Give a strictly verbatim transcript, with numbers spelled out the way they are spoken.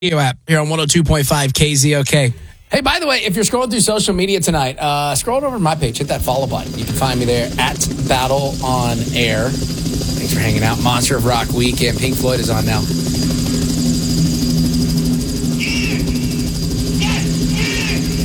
app here on one oh two point five K Z O K. Hey, by the way, if you're scrolling through social media tonight, uh, scroll over to my page, hit that follow button. You can find me there at Battle on Air. Thanks for hanging out. Monster of Rock weekend. Pink Floyd is on now.